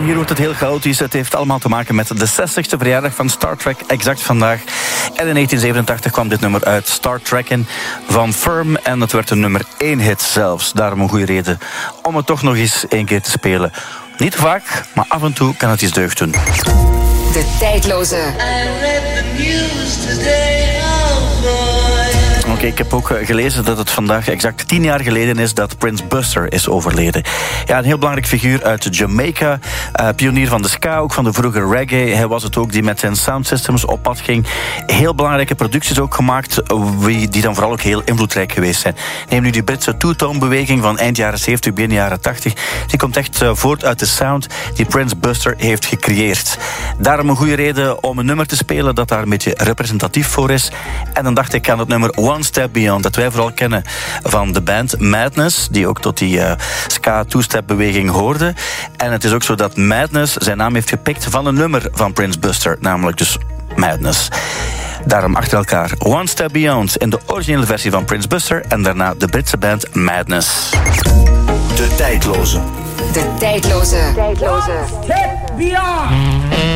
hier wordt het heel chaotisch. Het heeft allemaal te maken met de 60ste verjaardag van Star Trek, exact vandaag. En in 1987 kwam dit nummer uit, Star Trekkin' van Firm. En het werd een nummer 1 hit zelfs. Daarom een goede reden om het toch nog eens 1 keer te spelen. Niet te vaak, maar af en toe kan het iets deugd doen. De tijdloze. Oké, ik heb ook gelezen dat het vandaag exact 10 jaar geleden is dat Prince Buster is overleden. Ja, een heel belangrijk figuur uit Jamaica. Pionier van de ska, ook van de vroege reggae. Hij was het ook die met zijn sound systems op pad ging. Heel belangrijke producties ook gemaakt, die dan vooral ook heel invloedrijk geweest zijn. Neem nu die Britse two-tone beweging van eind jaren 70, begin jaren 80. Die komt echt voort uit de sound die Prince Buster heeft gecreëerd. Daarom een goede reden om een nummer te spelen dat daar een beetje representatief voor is. En dan dacht ik aan het nummer One Step Beyond, dat wij vooral kennen van de band Madness, die ook tot die ska two-step beweging hoorde. En het is ook zo dat Madness zijn naam heeft gepikt van een nummer van Prince Buster, namelijk dus Madness. Daarom achter elkaar One Step Beyond in de originele versie van Prince Buster en daarna de Britse band Madness. De tijdloze. De tijdloze. One step beyond.